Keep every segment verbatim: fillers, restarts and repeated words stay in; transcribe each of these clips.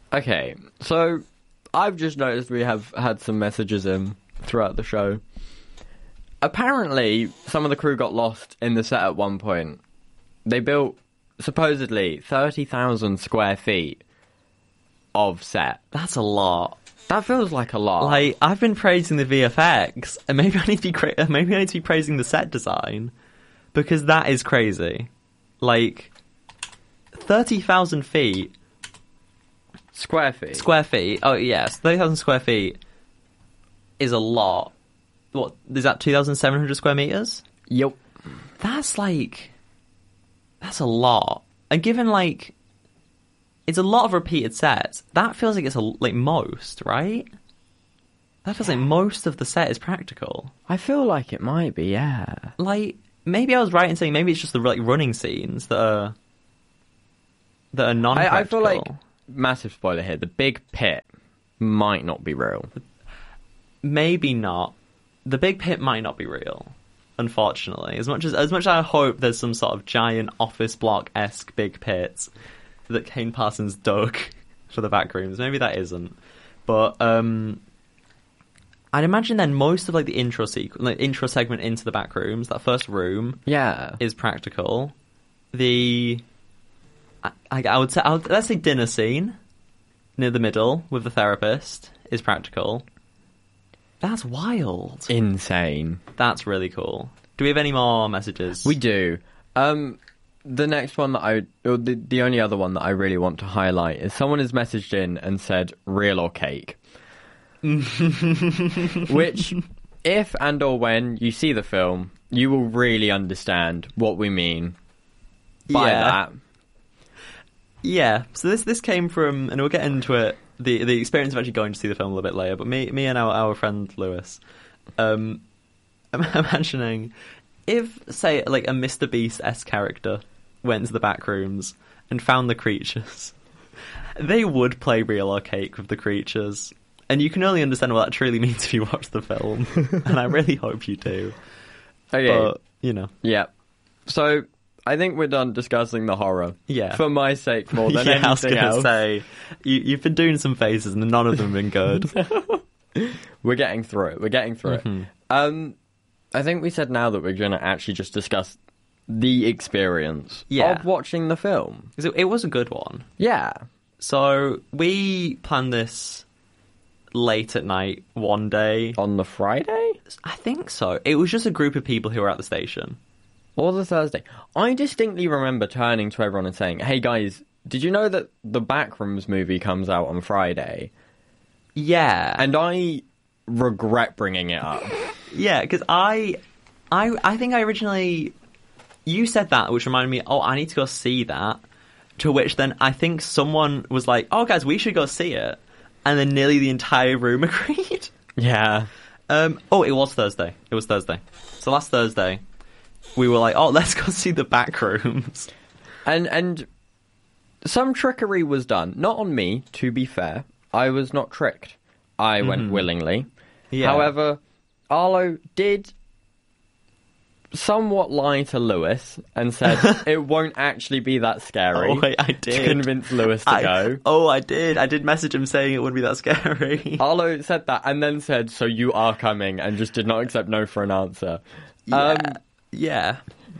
Okay, so I've just noticed we have had some messages in throughout the show. Apparently, some of the crew got lost in the set at one point. They built, supposedly, thirty thousand square feet of set. That's a lot. That feels like a lot. Like, I've been praising the V F X, and maybe I need to be cra- maybe I need to be praising the set design, because that is crazy. Like, thirty thousand feet. Square feet. Square feet. Oh, yes. thirty thousand square feet is a lot. What, is that two thousand seven hundred square meters? Yep. That's like... That's a lot. And given, like... It's a lot of repeated sets. That feels like it's, a, like, most, right? That feels like most of the set is practical. I feel like it might be, yeah. Like, maybe I was right in saying maybe it's just the, like, running scenes that are... That are non-practical. I, I feel like... Massive spoiler here. The big pit might not be real. Maybe not. The big pit might not be real, unfortunately. As much as as much as I hope there's some sort of giant office block-esque big pit that Kane Parsons dug for the back rooms, maybe that isn't. But um, I'd imagine then most of like the intro sequence, like intro segment into the back rooms, that first room, yeah, is practical. The I, I, I would say I would, let's say dinner scene near the middle with the therapist is practical. That's wild. Insane. That's really cool. Do we have any more messages? We do. Um, the next one that I, or the, the only other one that I really want to highlight is someone has messaged in and said, real or cake. Which, if and or when you see the film, you will really understand what we mean by yeah. that. Yeah. So this this came from, and we'll get into it, the the experience of actually going to see the film a little bit later, but me me and our, our friend Lewis, um, I'm imagining if, say, like a Mister Beast-esque character went to the back rooms and found the creatures, they would play real or cake with the creatures. And you can only understand what that truly means if you watch the film. And I really hope you do. Okay. But, you know. Yeah. So, I think we're done discussing the horror. Yeah. For my sake, more than yeah, anything I was gonna else. say, you, you've been doing some faces and none of them have been good. We're getting through it. We're getting through Mm-hmm. it. Um, I think we said now that we're going to actually just discuss the experience Yeah. of watching the film. So it was a good one. Yeah. So we planned this late at night one day. On the Friday? I think so. It was just a group of people who were at the station. Or the Thursday. I distinctly remember turning to everyone and saying, hey guys, did you know that the Backrooms movie comes out on Friday? Yeah. And I regret bringing it up. Yeah, because I, I, I think I originally... You said that, which reminded me, oh, I need to go see that. To which then I think someone was like, oh, guys, we should go see it. And then nearly the entire room agreed. Yeah. Um, oh, it was Thursday. It was Thursday. So last Thursday, we were like, oh, let's go see the back rooms. And and some trickery was done. Not on me, to be fair. I was not tricked. I went Mhm. willingly. Yeah. However, Arlo did somewhat lie to Lewis and said it won't actually be that scary. Oh, wait, I did. To convince Lewis to I, go. Oh, I did. I did message him saying it wouldn't be that scary. Arlo said that and then said, so you are coming, and just did not accept no for an answer. Yeah. Um, yeah.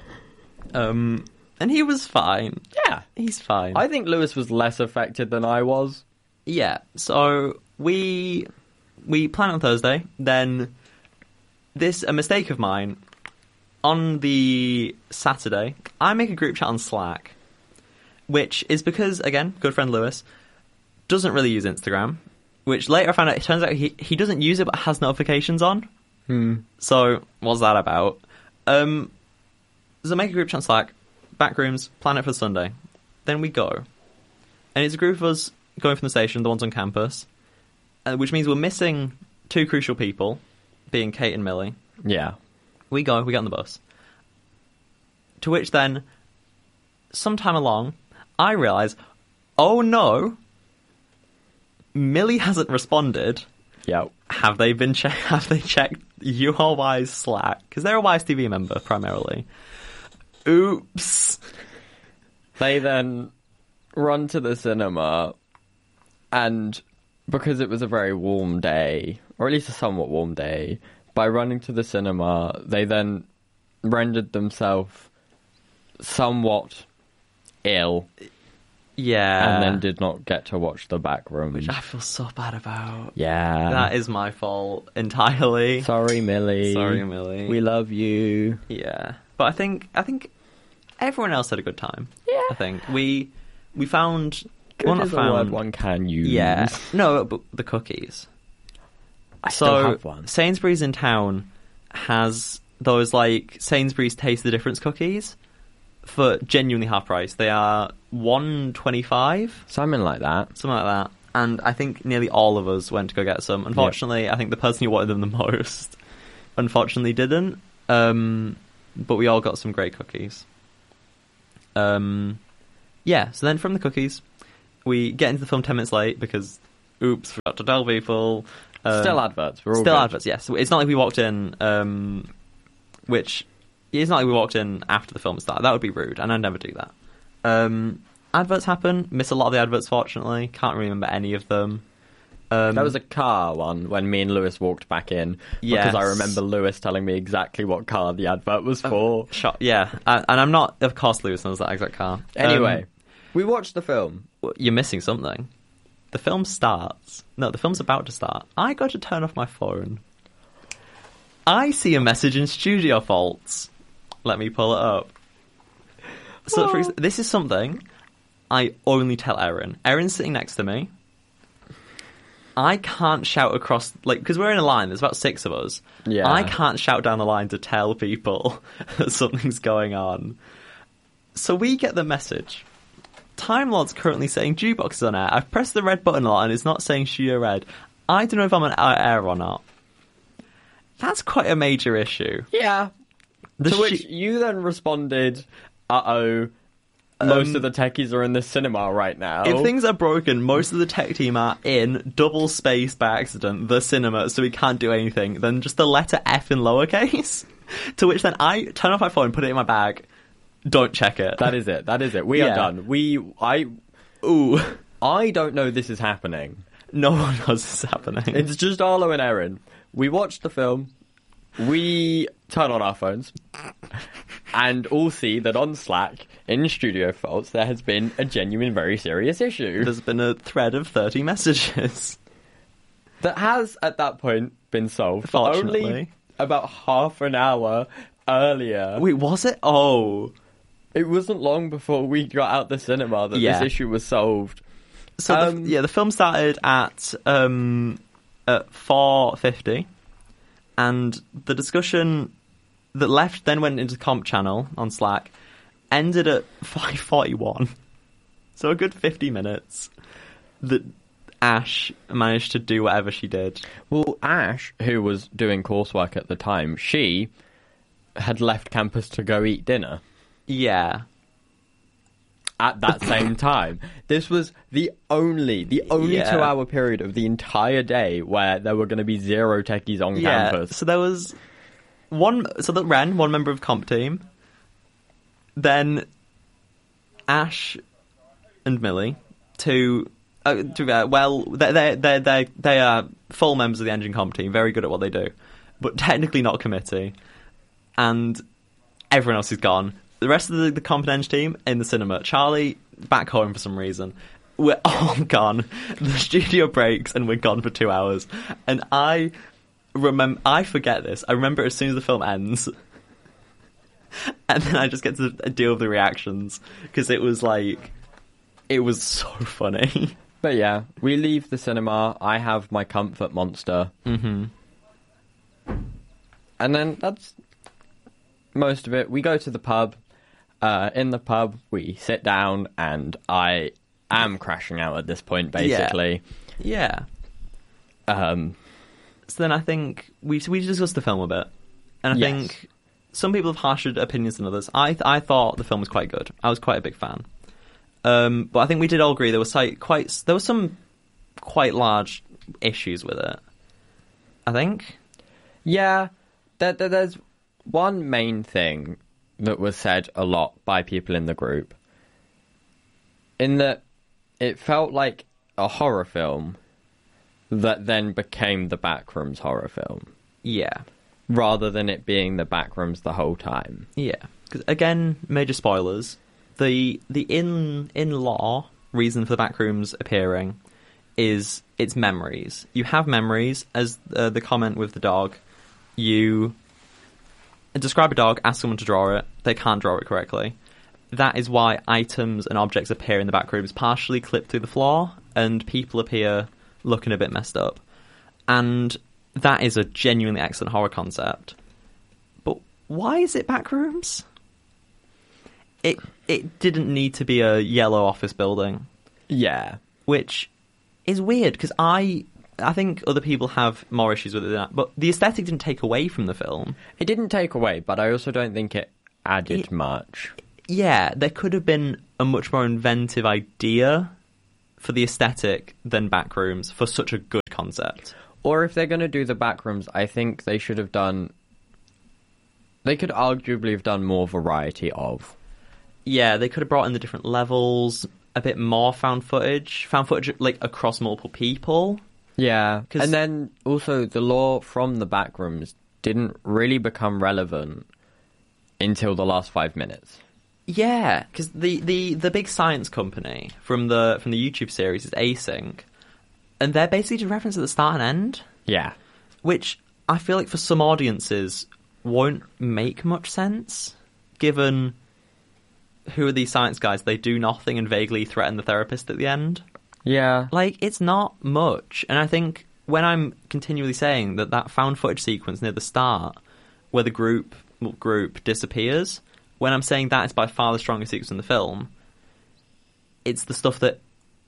Um, and he was fine. yeah. He's fine. I think Lewis was less affected than I was. Yeah. So we we plan on Thursday. Then this a mistake of mine. On the Saturday, I make a group chat on Slack, which is because, again, good friend Lewis doesn't really use Instagram, which later I found out, it turns out he, he doesn't use it but has notifications on. Hmm. So, what's that about? Um, so I make a group chat on Slack, backrooms, plan it for Sunday. Then we go. And it's a group of us going from the station, the ones on campus, uh, which means we're missing two crucial people, being Kate and Millie. Yeah. We go, we get on the bus. To which then, sometime along, I realise, oh no, Millie hasn't responded. Yep. Have they been che- Have they checked your Wise Slack? Because they're a Wise T V member, primarily. Oops. They then run to the cinema, And because it was a very warm day, or at least a somewhat warm day, by running to the cinema, they then rendered themselves somewhat ill. Yeah. And then did not get to watch the back room. Which I feel so bad about. Yeah. That is my fault entirely. Sorry, Millie. Sorry, Millie. We love you. Yeah. But I think I think everyone else had a good time. Yeah. I think. We we found... Good well, is found, a word one can use. Yeah. No, but the cookies. I so, still have one. Sainsbury's in town has those, like, Sainsbury's Taste the Difference cookies for genuinely half price. They are one twenty-five. Something like that. Something like that. And I think nearly all of us went to go get some. Unfortunately, yep. I think the person who wanted them the most, unfortunately, didn't. Um, but we all got some great cookies. Um, yeah, so then from the cookies, we get into the film ten minutes late because, oops, forgot to tell people. Um, still adverts. We're all still good. adverts, yes. It's not like we walked in, um, which... It's not like we walked in after the film started. That would be rude, and I'd never do that. Um, adverts happen. Miss a lot of the adverts, fortunately. Can't remember any of them. Um, there was a car one when me and Lewis walked back in. Yes. Because I remember Lewis telling me exactly what car the advert was for. Uh, shot, yeah. And, and I'm not, of course, Lewis knows that exact car. Anyway, um, we watched the film. You're missing something. The film starts. No, the film's about to start. I got to turn off my phone. I see a message in Studio Faults. Let me pull it up. So, oh. for ex- this is something I only tell Erin. Erin's sitting next to me. I can't shout across, like, because we're in a line, there's about six of us. Yeah. I can't shout down the line to tell people that something's going on. So we get the message. Time Lord's currently saying Jukebox is on air. I've pressed the red button a lot and it's not saying Studio Red. I don't know if I'm on air or not. That's quite a major issue. Yeah. The to sh- which you then responded, uh-oh, most Um, of the techies are in the cinema right now. If things are broken, most of the tech team are in double space by accident, the cinema, so we can't do anything. Then just the letter F in lowercase. To which then I turn off my phone, put it in my bag, don't check it. That is it. That is it. We Yeah. are done. We, I, Ooh. I don't know this is happening. No one knows this is happening. It's just Arlo and Erin. We watched the film. We turn on our phones and all see that on Slack, in Studio Faults, there has been a genuine, very serious issue. There's been a thread of thirty messages. That has, at that point, been solved. Fortunately. Only about half an hour earlier. Wait, was it? Oh. It wasn't long before we got out the cinema that Yeah. this issue was solved. So, Um, the, yeah, the film started at, um, at four fifty. And the discussion that left then went into the comp channel on Slack ended at five forty-one. So a good fifty minutes that Ash managed to do whatever she did. Well, Ash, who was doing coursework at the time, she had left campus to go eat dinner Yeah. at that same time. This was the only, the only Yeah. two-hour period of the entire day where there were going to be zero techies on Yeah. campus. So there was one, so that Ren, one member of comp team, then Ash and Millie, two, uh, two uh, well, they they they they they are full members of the engine comp team, very good at what they do, but technically not committee, and everyone else is gone. The rest of the, the comp and eng team in the cinema. Charlie back home for some reason. We're all gone. The studio breaks and we're gone for two hours. And I remember, I forget this. I remember as soon as the film ends. And then I just get to deal with the reactions. Because it was like, it was so funny. But yeah, we leave the cinema. I have my comfort monster. Mm-hmm. And then that's most of it. We go to the pub. Uh, in the pub, we sit down, and I am crashing out at this point, basically. Yeah. Um, So then I think we we discussed the film a bit. And I Yes. think some people have harsher opinions than others. I I thought the film was quite good. I was quite a big fan. Um, but I think we did all agree there was quite, quite there was some quite large issues with it. I think. yeah, there, there, there's one main thing that was said a lot by people in the group. In that it felt like a horror film that then became the Backrooms horror film, Yeah. rather than it being the Backrooms the whole time. Yeah. 'Cause again, major spoilers. The the in in law reason for the Backrooms appearing is it's memories. You have memories, as uh, the comment with the dog. You describe a dog, ask someone to draw it. They can't draw it correctly. That is why items and objects appear in the Backrooms, partially clipped through the floor, and people appear looking a bit messed up. And that is a genuinely excellent horror concept. But why is it Backrooms? It it didn't need to be a yellow office building, Yeah. which is weird because I I think other people have more issues with it than that. But the aesthetic didn't take away from the film. It didn't take away, but I also don't think it added It- much. Yeah, there could have been a much more inventive idea for the aesthetic than Backrooms for such a good concept. Or if they're going to do the Backrooms, I think they should have done... They could arguably have done more variety of. Yeah, they could have brought in the different levels, a bit more found footage, found footage like across multiple people. Yeah, 'Cause- and then also the lore from the Backrooms didn't really become relevant until the last five minutes. Yeah, because the, the, the big science company from the from the YouTube series is Async, and they're basically just referenced at the start and end, Yeah. which I feel like for some audiences won't make much sense, given who are these science guys? They do nothing and vaguely threaten the therapist at the end. Yeah. Like, it's not much, and I think when I'm continually saying that that found footage sequence near the start, where the group group disappears, when I'm saying that is by far the strongest sequence in the film, it's the stuff that...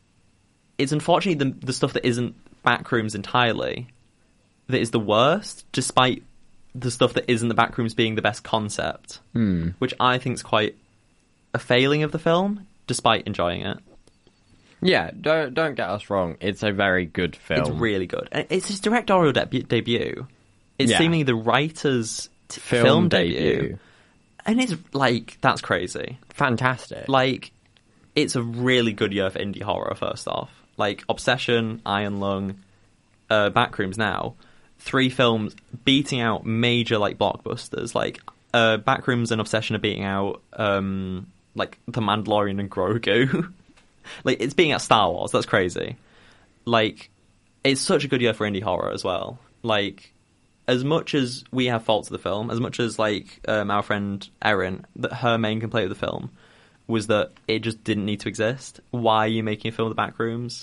It's unfortunately the, the stuff that isn't Backrooms entirely that is the worst, despite the stuff that isn't the Backrooms being the best concept, Hmm. which I think is quite a failing of the film, despite enjoying it. Yeah, don't don't get us wrong. It's a very good film. It's really good. And it's his directorial debu- debut. It's Yeah. seemingly the writer's t- film, film, debut. debut. And it's, like, that's crazy. Fantastic. Like, it's a really good year for indie horror, first off. Like, Obsession, Iron Lung, uh, Backrooms now. Three films beating out major, like, blockbusters. Like, uh, Backrooms and Obsession are beating out, um, like, The Mandalorian and Grogu. Like, it's beating out Star Wars. That's crazy. Like, it's such a good year for indie horror as well. Like, as much as we have faults with the film, as much as, like, um, our friend Erin, that her main complaint with the film was that it just didn't need to exist. Why are you making a film of the Backrooms?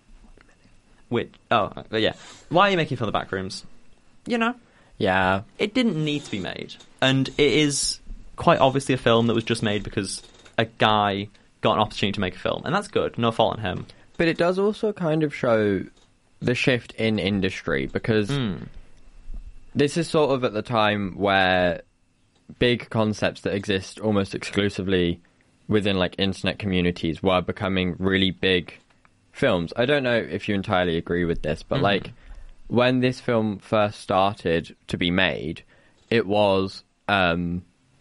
Which, oh, but yeah. Why are you making a film of the Backrooms? You know, yeah. it didn't need to be made. And it is quite obviously a film that was just made because a guy got an opportunity to make a film. And that's good. No fault on him. But it does also kind of show the shift in industry, because Mm. this is sort of at the time where big concepts that exist almost exclusively within, like, internet communities were becoming really big films. I don't know if you entirely agree with this, but, Mhm. like, when this film first started to be made, it was, um,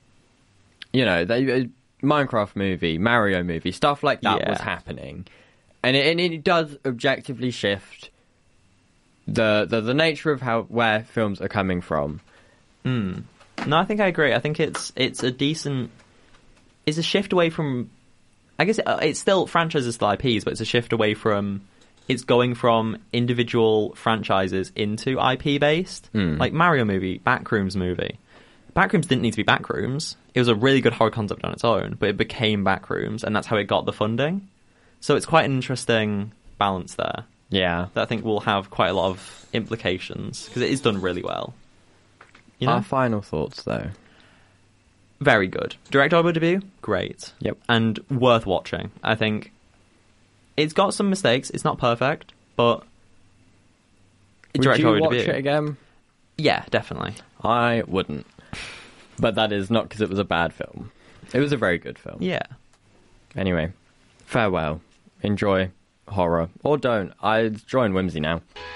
you know, they, a Minecraft movie, Mario movie, stuff like that Yeah. was happening. And it, and it does objectively shift the, the the nature of how where films are coming from. Mm. No, I think I agree. I think it's it's a decent... It's a shift away from... I guess it, uh, it's still franchises, still I Ps, but it's a shift away from... It's going from individual franchises into I P-based. Mm. Like Mario movie, Backrooms movie. Backrooms didn't need to be Backrooms. It was a really good horror concept on its own, but it became Backrooms, and that's how it got the funding. So it's quite an interesting balance there Yeah. that I think will have quite a lot of implications, because it is done really well. You know? Our final thoughts, though. Very good. Directorial debut, great. Yep. And worth watching. I think it's got some mistakes. It's not perfect, but Would you directorial watch debut. it again? Yeah, definitely. I wouldn't. But that is not because it was a bad film. It was a very good film. Yeah. Anyway, farewell. Enjoy horror. Or don't. I join Whimsy now.